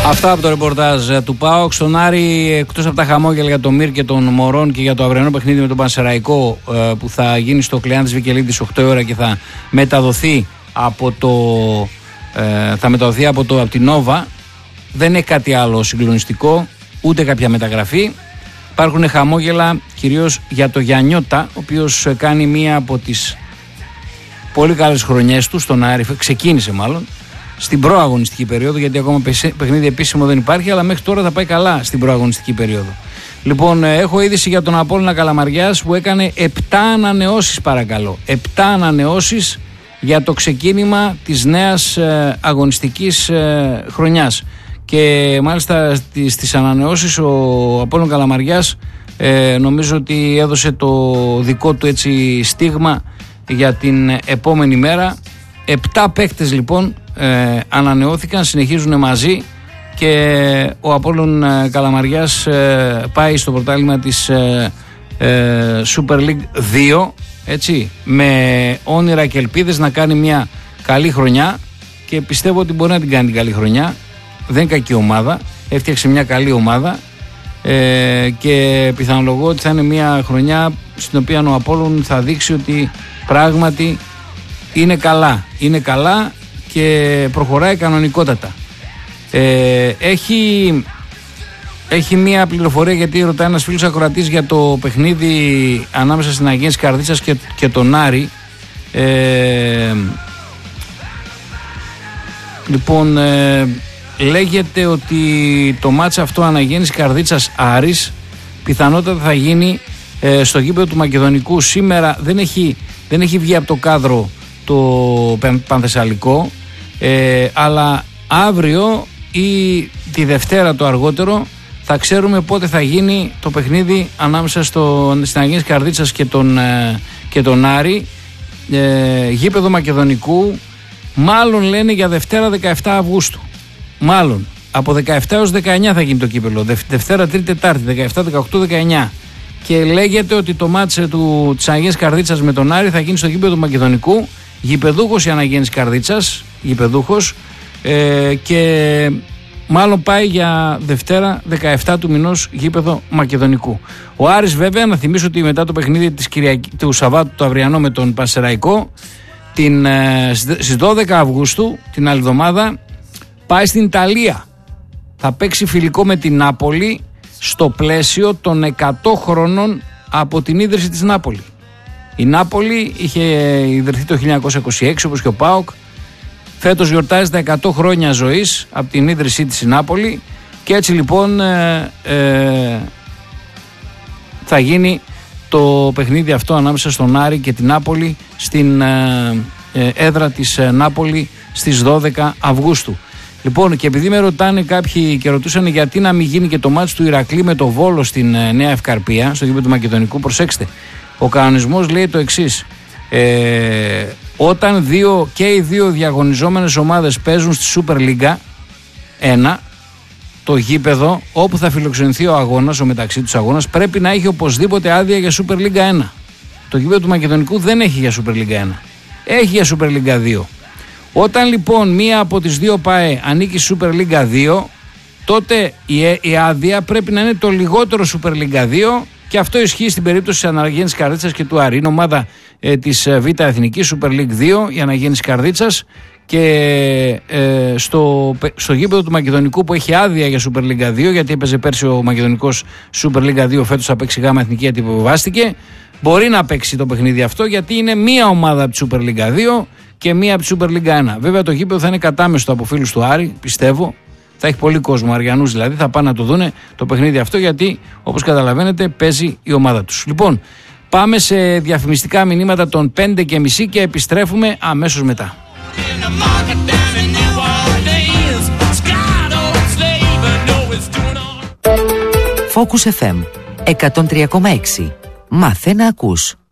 Αυτά από το ρεπορτάζ του ΠΑΟΚ. Στον Άρη, εκτός από τα χαμόγελα για τον Μυρ και τον Μωρόν και για το αυριανό παιχνίδι με τον Πανσεραϊκό που θα γίνει στο Κλεάνθης Βικελίδης 8 ώρα και θα μεταδοθεί από την Νόβα, δεν είναι κάτι άλλο συγκλονιστικό, ούτε κάποια μεταγραφή. Υπάρχουν χαμόγελα κυρίως για το Γιαννιώτα, ο οποίος κάνει μία από τις πολύ καλές χρονιές του στον Άρη, ξεκίνησε μάλλον στην προαγωνιστική περίοδο, γιατί ακόμα παιχνίδι επίσημο δεν υπάρχει, αλλά μέχρι τώρα θα πάει καλά στην προαγωνιστική περίοδο. Λοιπόν, έχω είδηση για τον Απόλλωνα Καλαμαριάς που έκανε 7 ανανεώσεις, παρακαλώ. 7 ανανεώσεις για το ξεκίνημα της νέας αγωνιστικής χρονιάς. Και μάλιστα στις ανανεώσεις ο Απόλλων Καλαμαριάς νομίζω ότι έδωσε το δικό του έτσι στίγμα για την επόμενη μέρα. 7 παίκτες λοιπόν ανανεώθηκαν, συνεχίζουν μαζί και ο Απόλλων Καλαμαριάς πάει στο πρωτάθλημα της Super League 2, έτσι, με όνειρα και ελπίδες να κάνει μια καλή χρονιά, και πιστεύω ότι μπορεί να την κάνει την καλή χρονιά. Δεν είναι κακή ομάδα, έφτιαξε μια καλή ομάδα και πιθανολογώ ότι θα είναι μια χρονιά στην οποία ο Απόλλων θα δείξει ότι πράγματι είναι καλά. Είναι καλά και προχωράει κανονικότατα. Έχει μια πληροφορία, γιατί ρωτάει ένας φίλος ακροατής για το παιχνίδι ανάμεσα στην Αγέννηση Καρδίτσας και τον Άρη. Λοιπόν, λέγεται ότι το μάτς αυτό Αναγέννηση Καρδίτσας Άρης πιθανότατα θα γίνει στο γήπεδο του Μακεδονικού. Σήμερα δεν έχει βγει από το κάδρο το Πανθεσσαλικό, αλλά αύριο ή τη Δευτέρα το αργότερο θα ξέρουμε πότε θα γίνει το παιχνίδι ανάμεσα στην Αγέννηση Καρδίτσας και τον Άρη, γήπεδο Μακεδονικού. Μάλλον λένε για Δευτέρα 17 Αυγούστου. Μάλλον από 17 έως 19 θα γίνει το κύπελλο. Δευτέρα, Τρίτη, Τετάρτη, 17, 18, 19. Και λέγεται ότι το μάτς της Αγέννησης Καρδίτσας με τον Άρη θα γίνει στο γήπεδο του Μακεδονικού. Γηπεδούχος η Αναγέννηση Καρδίτσας, γηπεδούχος, και μάλλον πάει για Δευτέρα 17 του μηνός γήπεδο Μακεδονικού. Ο Άρης, βέβαια, να θυμίσω ότι μετά το παιχνίδι του Σαββάτου το αυριανό με τον Πανσεραϊκό, στις 12 Αυγούστου, την άλλη εβδομάδα, πάει στην Ιταλία. Θα παίξει φιλικό με την Νάπολη στο πλαίσιο των 100 χρόνων από την ίδρυση της Νάπολη. Η Νάπολη είχε ιδρυθεί το 1926 όπως και ο ΠΑΟΚ. Φέτος γιορτάζει τα 100 χρόνια ζωής από την ίδρυσή της η Νάπολη, και έτσι λοιπόν θα γίνει το παιχνίδι αυτό ανάμεσα στον Άρη και την Νάπολη στην έδρα της Νάπολη στις 12 Αυγούστου. Λοιπόν, και επειδή με ρωτάνε κάποιοι και ρωτούσαν γιατί να μην γίνει και το μάτς του Ηρακλή με το Βόλο στην Νέα Ευκαρπία, στο γήπεδο του Μακεδονικού, προσέξτε. Ο κανονισμός λέει το εξής. Όταν οι δύο διαγωνιζόμενες ομάδες παίζουν στη Super League 1, το γήπεδο όπου θα φιλοξενηθεί ο αγώνας, ο μεταξύ τους αγώνας, πρέπει να έχει οπωσδήποτε άδεια για Super League 1. Το γήπεδο του Μακεδονικού δεν έχει για Super League 1. Έχει για Super League 2. Όταν λοιπόν μία από τις δύο ΠΑΕ ανήκει στη Super League 2, τότε η άδεια πρέπει να είναι το λιγότερο Super League 2, και αυτό ισχύει στην περίπτωση της Αναγέννησης Καρδίτσας και του Άρη. Είναι ομάδα της Β' Εθνικής Super League 2, η Αναγέννηση Καρδίτσας, και στο γήπεδο του Μακεδονικού που έχει άδεια για Super League 2, γιατί έπαιζε πέρσι ο Μακεδονικός Super League 2, φέτος θα παίξει Γ' Εθνική γιατί υποβιβάστηκε. Μπορεί να παίξει το παιχνίδι αυτό, γιατί είναι μία ομάδα από τη Super League 2 και μία από τη Super League 1. Βέβαια το γήπεδο θα είναι κατάμεστο από φίλους του Άρη, πιστεύω. Θα έχει πολύ κόσμο, Αριανούς δηλαδή, θα πάνε να το δούνε το παιχνίδι αυτό, γιατί όπως καταλαβαίνετε παίζει η ομάδα τους. Λοιπόν, πάμε σε διαφημιστικά μηνύματα των 5:30 και επιστρέφουμε αμέσως μετά. Focus FM 103,6. Μάθε να ακούς.